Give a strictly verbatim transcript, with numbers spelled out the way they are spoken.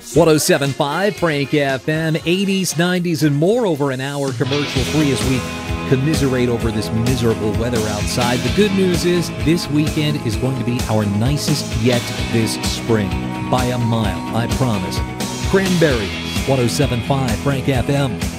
one oh seven point five Frank F M, eighties, nineties, and more over an hour commercial free as we commiserate over this miserable weather outside. The good news is this weekend is going to be our nicest yet this spring. By a mile, I promise. Cranberries, one oh seven point five Frank F M.